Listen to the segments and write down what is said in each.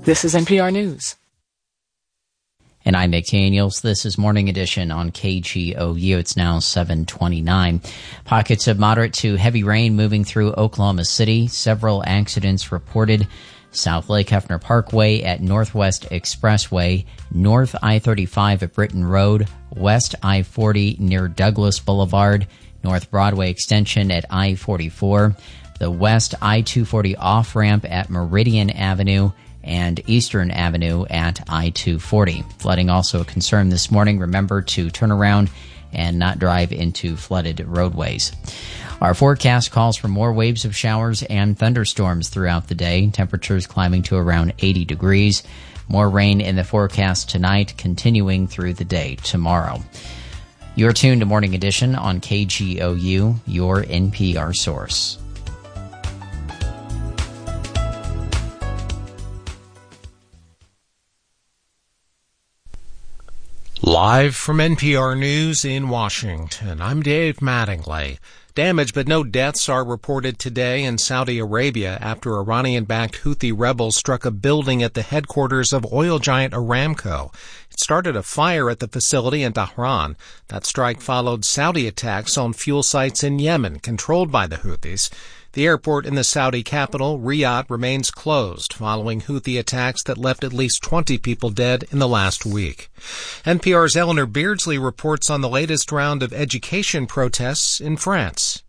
This is NPR News. And I'm Nick Daniels. This is Morning Edition on KGOU. It's now 7:29. Pockets of moderate to heavy rain moving through Oklahoma City. Several accidents reported. South Lake Hefner Parkway at Northwest Expressway, North I-35 at Britton Road, West I-40 near Douglas Boulevard, North Broadway Extension at I-44, the West I-240 off-ramp at Meridian Avenue, and Eastern Avenue at I-240. Flooding also a concern this morning. Remember to turn around and not drive into flooded roadways. Our forecast calls for more waves of showers and thunderstorms throughout the day. Temperatures climbing to around 80 degrees. More rain in the forecast tonight, continuing through the day tomorrow. You're tuned to Morning Edition on KGOU, your NPR source. Live from NPR News in Washington, I'm Dave Mattingly. Damage but no deaths are reported today in Saudi Arabia after Iranian-backed Houthi rebels struck a building at the headquarters of oil giant Aramco. It started a fire at the facility in Dhahran. That strike followed Saudi attacks on fuel sites in Yemen controlled by the Houthis. The airport in the Saudi capital, Riyadh, remains closed following Houthi attacks that left at least 20 people dead in the last week. NPR's Eleanor Beardsley reports on the latest round of education protests in France.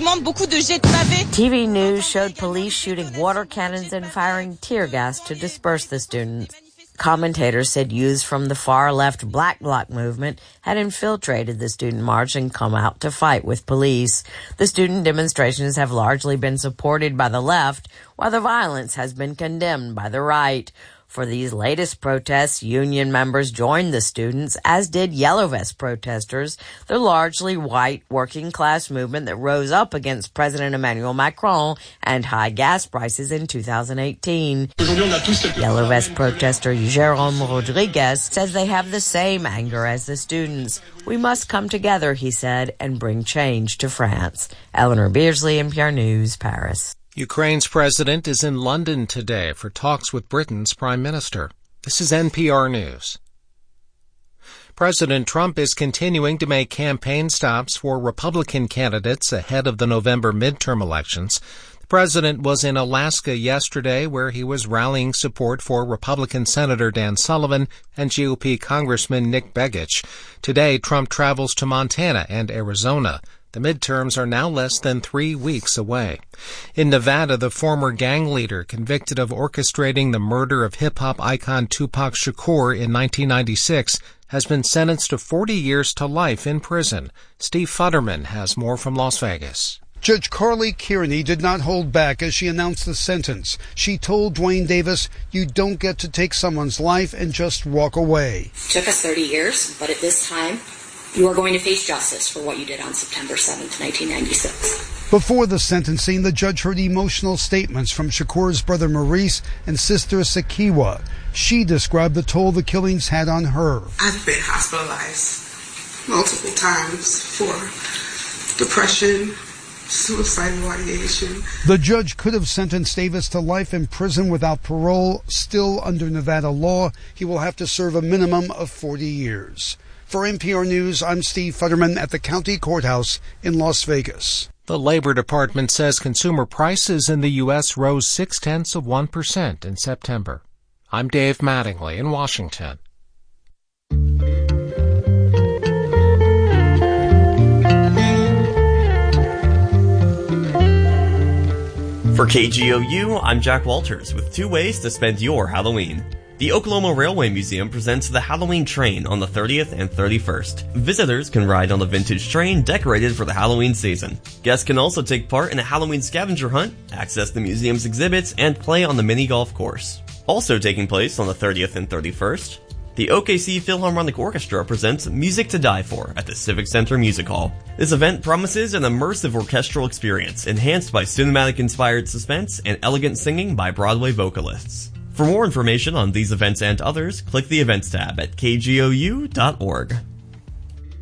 TV news showed police shooting water cannons and firing tear gas to disperse the students. Commentators said youths from the far-left Black Bloc movement had infiltrated the student march and come out to fight with police. The student demonstrations have largely been supported by the left, while the violence has been condemned by the right. For these latest protests, union members joined the students, as did Yellow Vest protesters, the largely white working-class movement that rose up against President Emmanuel Macron and high gas prices in 2018. Yellow Vest protester Jérôme Rodriguez says they have the same anger as the students. We must come together, he said, and bring change to France. Eleanor Beardsley, NPR News, Paris. Ukraine's president is in London today for talks with Britain's prime minister. This is NPR News. President Trump is continuing to make campaign stops for Republican candidates ahead of the November midterm elections. The president was in Alaska yesterday, where he was rallying support for Republican Senator Dan Sullivan and GOP Congressman Nick Begich. Today, Trump travels to Montana and Arizona. The midterms are now less than 3 weeks away. In Nevada, the former gang leader convicted of orchestrating the murder of hip-hop icon Tupac Shakur in 1996 has been sentenced to 40 years to life in prison. Steve Futterman has more from Las Vegas. Judge Carly Kearney did not hold back as she announced the sentence. She told Dwayne Davis, "You don't get to take someone's life and just walk away." It took us 30 years, but at this time, you are going to face justice for what you did on September 7th, 1996. Before the sentencing, the judge heard emotional statements from Shakur's brother Maurice and sister Sakiwa. She described the toll the killings had on her. I've been hospitalized multiple times for depression, suicidal ideation. The judge could have sentenced Davis to life in prison without parole. Still, under Nevada law, he will have to serve a minimum of 40 years. For NPR News, I'm Steve Futterman at the county courthouse in Las Vegas. The Labor Department says consumer prices in the U.S. rose 0.6% in September. I'm Dave Mattingly in Washington. For KGOU, I'm Jack Walters with 2 ways to spend your Halloween. The Oklahoma Railway Museum presents the Halloween Train on the 30th and 31st. Visitors can ride on a vintage train decorated for the Halloween season. Guests can also take part in a Halloween scavenger hunt, access the museum's exhibits, and play on the mini golf course. Also taking place on the 30th and 31st, the OKC Philharmonic Orchestra presents Music to Die For at the Civic Center Music Hall. This event promises an immersive orchestral experience enhanced by cinematic-inspired suspense and elegant singing by Broadway vocalists. For more information on these events and others, click the Events tab at kgou.org.